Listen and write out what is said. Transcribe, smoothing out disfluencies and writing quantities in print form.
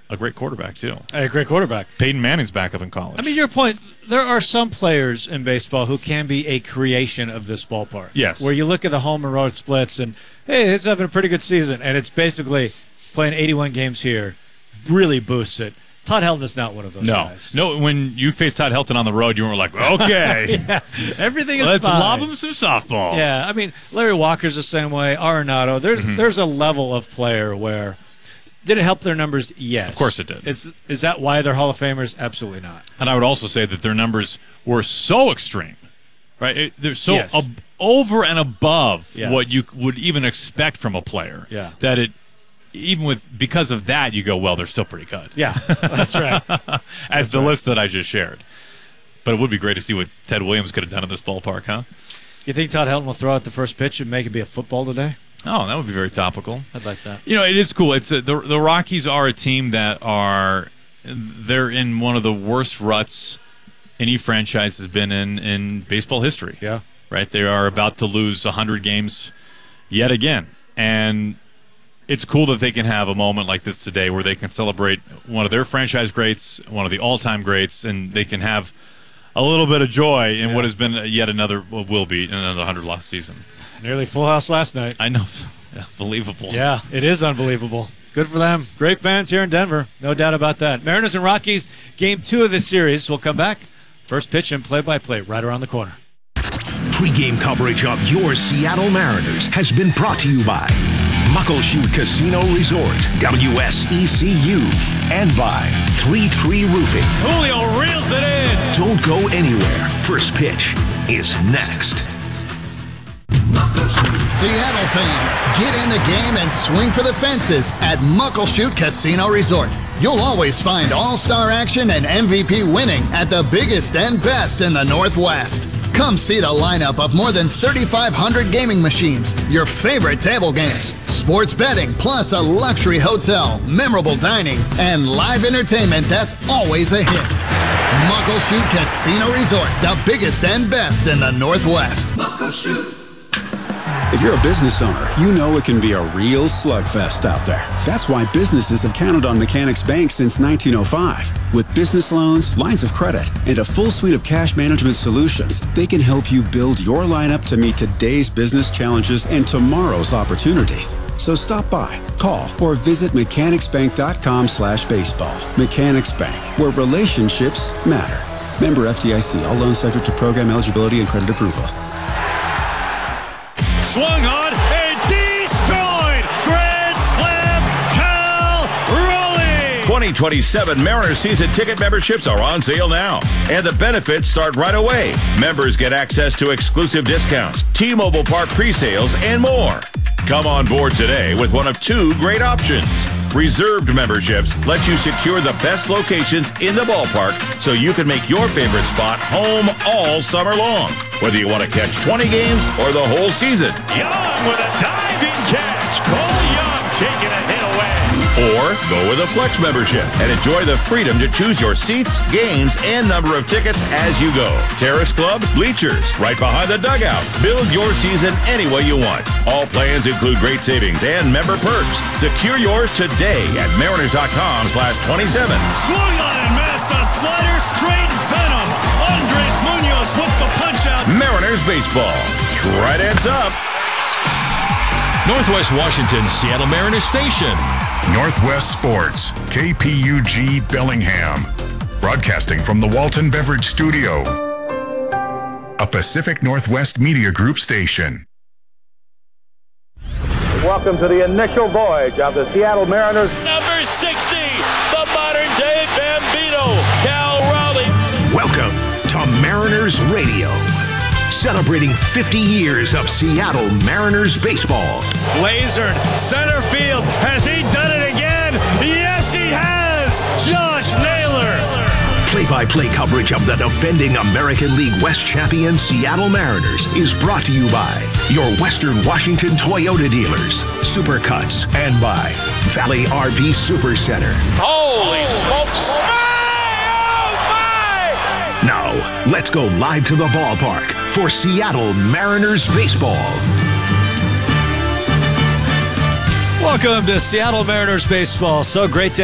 a great quarterback, too. A great quarterback. Peyton Manning's back up in college. I mean, your point, there are some players in baseball who can be a creation of this ballpark. Yes. Where you look at the home and road splits and, hey, he's having a pretty good season, and it's basically playing 81 games here really boosts it. Todd Helton is not one of those guys. No, when you faced Todd Helton on the road, you were like, okay. Yeah, everything is Let's fine. lob him some softballs. Yeah, I mean, Larry Walker's the same way. Arenado. There's a level of player where did it help their numbers? Yes. Of course it did. Is that why they're Hall of Famers? Absolutely not. And I would also say that their numbers were so extreme, right? They're so Yes. over and above Yeah. what you would even expect from a player. Yeah. That it, even because of that, you go, well, they're still pretty good. Yeah, that's right. As the list that I just shared. But it would be great to see what Ted Williams could have done in this ballpark, huh? You think Todd Helton will throw out the first pitch and make it be a football today? Oh, that would be very topical. I'd like that. You know, it is cool. It's the Rockies are a team that they're in one of the worst ruts any franchise has been in baseball history. Yeah. Right? They are about to lose 100 games yet again. And it's cool that they can have a moment like this today where they can celebrate one of their franchise greats, one of the all-time greats, and they can have a little bit of joy in what has been yet another 100-loss season. Nearly full house last night. I know. Unbelievable. Yeah, it is unbelievable. Good for them. Great fans here in Denver. No doubt about that. Mariners and Rockies, Game 2 of this series. We'll come back. First pitch and play-by-play right around the corner. Pre-game coverage of your Seattle Mariners has been brought to you by Muckleshoot Casino Resort, WSECU, and by Three Tree Roofing. Julio reels it in. Don't go anywhere. First pitch is next. Seattle fans, get in the game and swing for the fences at Muckleshoot Casino Resort. You'll always find all-star action and MVP winning at the biggest and best in the Northwest. Come see the lineup of more than 3,500 gaming machines, your favorite table games, sports betting, plus a luxury hotel, memorable dining, and live entertainment that's always a hit. Muckleshoot Casino Resort, the biggest and best in the Northwest. Muckleshoot. If you're a business owner, you know it can be a real slugfest out there. That's why businesses have counted on Mechanics Bank since 1905. With business loans, lines of credit, and a full suite of cash management solutions, they can help you build your lineup to meet today's business challenges and tomorrow's opportunities. So stop by, call, or visit mechanicsbank.com/baseball. Mechanics Bank, where relationships matter. Member FDIC. All loans subject to program eligibility and credit approval. Swung on and destroyed! Grand Slam, Cal Raleigh! 2027 Mariners season ticket memberships are on sale now, and the benefits start right away. Members get access to exclusive discounts, T-Mobile Park pre-sales, and more. Come on board today with one of two great options. Reserved memberships let you secure the best locations in the ballpark so you can make your favorite spot home all summer long. Whether you want to catch 20 games or the whole season. Young with a diving catch. Cole Young taking a hit away. Or go with a Flex membership and enjoy the freedom to choose your seats, games, and number of tickets as you go. Terrace Club, bleachers, right behind the dugout. Build your season any way you want. All plans include great savings and member perks. Secure yours today at mariners.com/27. Swung on and missed a slider straight venom. Andres Munoz with the punch out. Mariners baseball. Tridents up. Northwest Washington's Seattle Mariners station. Northwest Sports, KPUG Bellingham. Broadcasting from the Walton Beverage Studio. A Pacific Northwest Media Group station. Welcome to the initial voyage of the Seattle Mariners. Number 60, the modern-day Bambino, Cal Raleigh. Welcome to Mariners Radio. Celebrating 50 years of Seattle Mariners baseball. Lasered, center field. Has he done it again? Yes, he has. Josh Naylor. Play-by-play coverage of the defending American League West champion Seattle Mariners is brought to you by your Western Washington Toyota dealers, Supercuts, and by Valley RV Super Center. Holy smokes. Now, let's go live to the ballpark for Seattle Mariners baseball. Welcome to Seattle Mariners baseball. So great to